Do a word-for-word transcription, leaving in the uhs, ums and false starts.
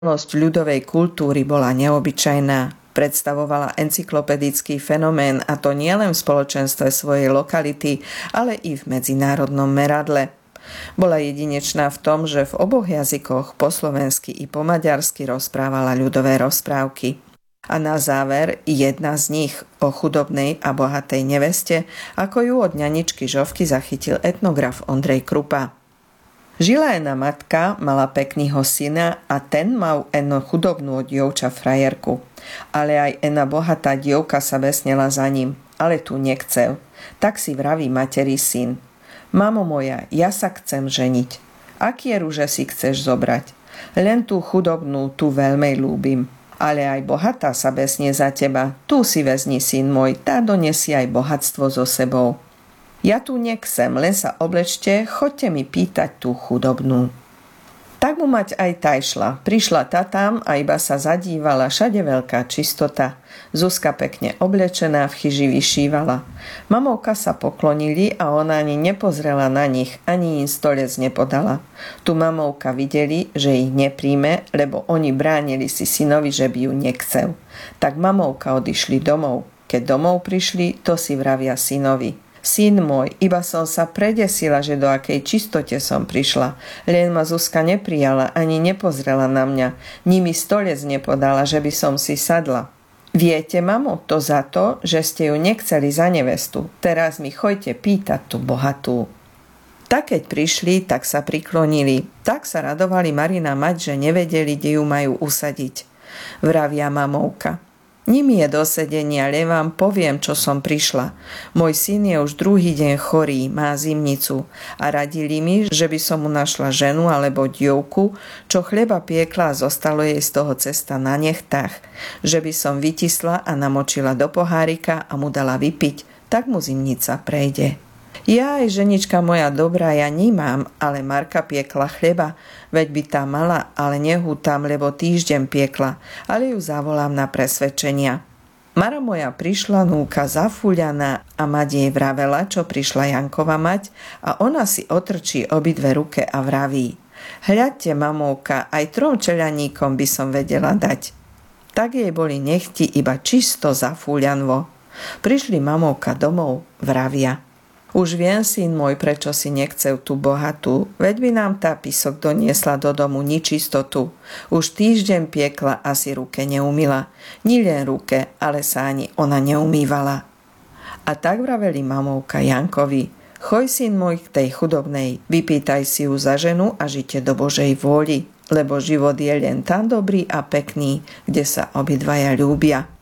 Nosť ľudovej kultúry bola neobyčajná. Predstavovala encyklopedický fenomén, a to nielen v spoločenstve svojej lokality, ale i v medzinárodnom meradle. Bola jedinečná v tom, že v oboch jazykoch, po slovensky i po maďarsky, rozprávala ľudové rozprávky. A na záver jedna z nich o chudobnej a bohatej neveste, ako ju od ňaničky Žovky zachytil etnograf Ondrej Krupa. Žila jedna matka, mala peknýho syna a ten mal eno chudobnú dievča frajerku. Ale aj ena bohatá dievka sa besnela za ním, ale tu nechcel. Tak si vraví materi syn: Mamo moja, ja sa chcem ženiť. Akie rúže si chceš zobrať? Len tú chudobnú, tu veľmi ľúbim. Ale aj bohatá sa besnie za teba. Tu si vezni, syn môj, tá donesie aj bohatstvo so sebou. Ja tu nechcem, len sa oblečte, choďte mi pýtať tú chudobnú. Tak mu mať aj tá išla. Prišla tá tam a iba sa zadívala, všade veľká čistota. Zuzka pekne oblečená v chyži vyšívala. Mamovka sa poklonili a ona ani nepozrela na nich, ani im stolec nepodala. Tu mamovka videli, že ich nepríjme, lebo oni bránili si synovi, že by ju nechcel. Tak mamovka odišli domov. Keď domov prišli, to si vravia synovi: Syn môj, iba som sa predesila, že do akej čistote som prišla. Len ma Zuzka neprijala, ani nepozrela na mňa. Ni mi stolec nepodala, že by som si sadla. Viete, mamo, to za to, že ste ju nechceli za nevestu. Teraz mi choďte pýtať tú bohatú. Tak keď prišli, tak sa priklonili. Tak sa radovali Marina mať, že nevedeli, kde ju majú usadiť. Vravia mamovka: Nimi je do sedenia, len vám poviem, čo som prišla. Môj syn je už druhý deň chorý, má zimnicu a radili mi, že by som mu našla ženu alebo dievku, čo chleba piekla a zostalo jej z toho cesta na nechtách, že by som vytisla a namočila do pohárika a mu dala vypiť, tak mu zimnica prejde. Ja aj ženička moja dobrá, ja nemám, ale Marka piekla chleba, veď by tá mala, ale nehu tam, lebo týždeň piekla, ale ju zavolám na presvedčenia. Mara moja prišla núka zafúľaná a mať jej vravela, čo prišla Jankova mať, a ona si otrčí obidve ruke a vraví: Hľadte, mamovka, aj trom čeľaníkom by som vedela dať. Tak jej boli nechti iba čisto zafúľanvo. Prišli mamovka domov, vravia: Už viem, syn môj, prečo si nechcel tú bohatú, veď by nám tá písok doniesla do domu ničistotu. Už týždeň piekla a si ruke neumila. Ni len ruke, ale sa ani ona neumývala. A tak vraveli mamovka Jankovi: Choj, syn môj, k tej chudobnej, vypýtaj si ju za ženu a žite do Božej vôli, lebo život je len tam dobrý a pekný, kde sa obidvaja ľúbia.